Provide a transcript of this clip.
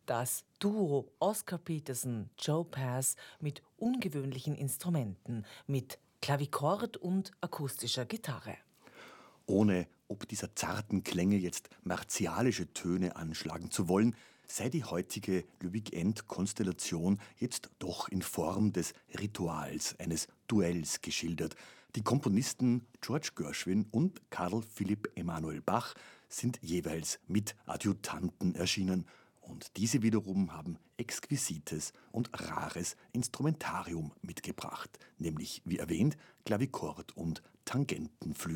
Das Duo Oscar Peterson, Joe Pass mit ungewöhnlichen Instrumenten, mit Klavichord und akustischer Gitarre. Ohne ob dieser zarten Klänge jetzt martialische Töne anschlagen zu wollen, sei die heutige Le Weekend-Konstellation jetzt doch in Form des Rituals, eines Duells geschildert. Die Komponisten George Gershwin und Carl Philipp Emanuel Bach sind jeweils mit Adjutanten erschienen. Und diese wiederum haben exquisites und rares Instrumentarium mitgebracht, nämlich wie erwähnt Klavichord und Tangentenflügel.